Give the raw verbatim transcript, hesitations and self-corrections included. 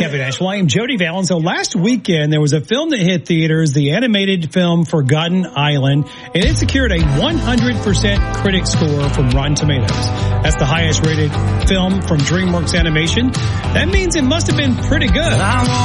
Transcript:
Kevin Ashwell. I am Jody Valen. So last weekend, there was a film that hit theaters, the animated film Forgotten Island, and it secured a one hundred percent critic score from Rotten Tomatoes. That's the highest rated film from DreamWorks Animation. That means it must have been pretty good.